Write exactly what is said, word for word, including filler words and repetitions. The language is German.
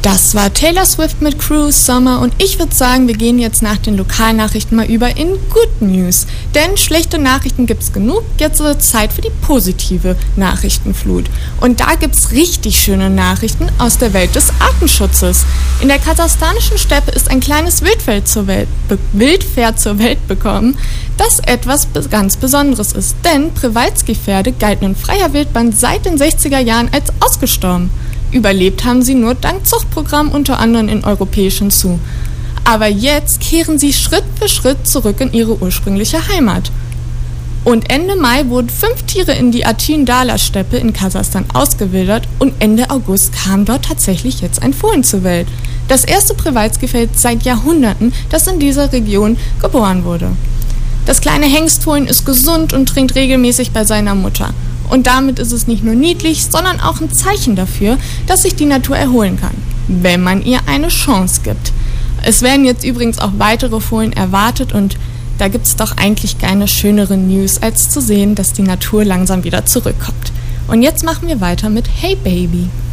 Das war Taylor Swift mit Cruise Summer und ich würde sagen, wir gehen jetzt nach den Lokalnachrichten mal über in Good News. Denn schlechte Nachrichten gibt's genug, jetzt ist es Zeit für die positive Nachrichtenflut. Und da gibt's richtig schöne Nachrichten aus der Welt des Artenschutzes. In der kasachstanischen Steppe ist ein kleines Wildpferd zur Welt, Be- Wildpferd zur Welt bekommen, das etwas be- ganz Besonderes ist. Denn Przewalski-Pferde galten in freier Wildbahn seit den sechziger Jahren als ausgestorben. Überlebt haben sie nur dank Zuchtprogrammen unter anderem in europäischen Zoo. Aber jetzt kehren sie Schritt für Schritt zurück in ihre ursprüngliche Heimat. Und Ende Mai wurden fünf Tiere in die Atyn-Dala-Steppe in Kasachstan ausgewildert und Ende August kam dort tatsächlich jetzt ein Fohlen zur Welt. Das erste Przewalski-Pferd seit Jahrhunderten, das in dieser Region geboren wurde. Das kleine Hengstfohlen ist gesund und trinkt regelmäßig bei seiner Mutter. Und damit ist es nicht nur niedlich, sondern auch ein Zeichen dafür, dass sich die Natur erholen kann, wenn man ihr eine Chance gibt. Es werden jetzt übrigens auch weitere Fohlen erwartet und da gibt es doch eigentlich keine schönere News, als zu sehen, dass die Natur langsam wieder zurückkommt. Und jetzt machen wir weiter mit Hey Baby.